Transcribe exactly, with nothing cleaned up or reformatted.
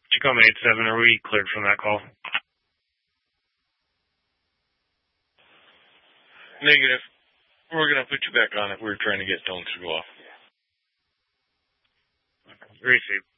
Tacoma eight seven, are we cleared from that call? Negative. We're going to put you back on it. We're trying to get tones to go off. Receive.